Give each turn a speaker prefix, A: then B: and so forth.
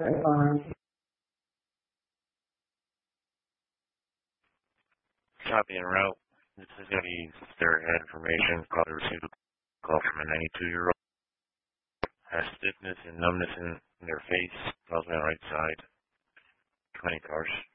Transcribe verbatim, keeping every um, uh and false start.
A: Um,
B: Copy en route. This is going to be stairhead information. Probably received a call from a ninety-two-year-old. Has stiffness and numbness in, in their face, possibly on the right side. twenty cars.